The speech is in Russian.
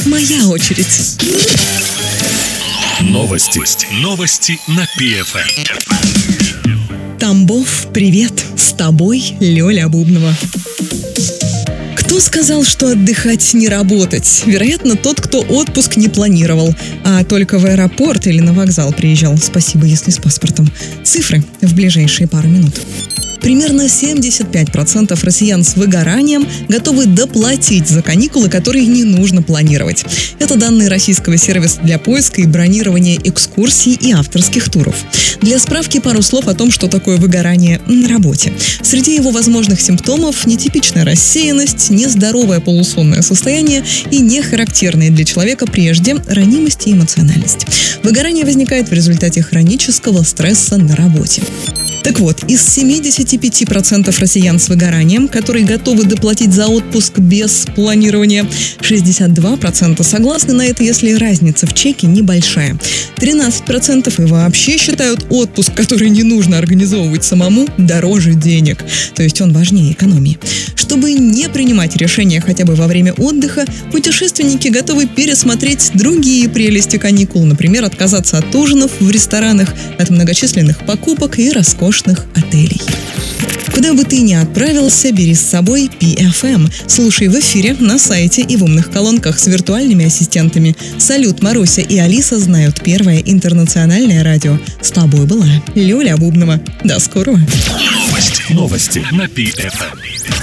моя очередь. Новости на ПФМ. Тамбов, привет! С тобой Лёля Бубнова. Кто сказал, что отдыхать не работать? Вероятно, тот, кто отпуск не планировал, а только в аэропорт или на вокзал приезжал. Спасибо, если с паспортом. Цифры в ближайшие пару минут. Примерно 75% россиян с выгоранием готовы доплатить за каникулы, которые не нужно планировать. Это данные российского сервиса для поиска и бронирования экскурсий и авторских туров. Для справки пару слов о том, что такое выгорание на работе. Среди его возможных симптомов нетипичная рассеянность, нездоровое полусонное состояние и нехарактерные для человека прежде ранимость и эмоциональность. Выгорание возникает в результате хронического стресса на работе. Так вот, из 75% россиян с выгоранием, которые готовы доплатить за отпуск без планирования, 62% согласны на это, если разница в чеке небольшая. 13% и вообще считают отпуск, который не нужно организовывать самому, дороже денег. То есть он важнее экономии. Чтобы не принимать решения хотя бы во время отдыха, путешественники готовы пересмотреть другие прелести каникул, например, отказаться от ужинов в ресторанах, от многочисленных покупок и роскошных отелей. Куда бы ты ни отправился, бери с собой ПФМ. Слушай в эфире, на сайте и в умных колонках с виртуальными ассистентами. Салют, Маруся и Алиса знают первое интернациональное радио. С тобой была Лёля Бубнова. До скорого. Новости на ПФМ.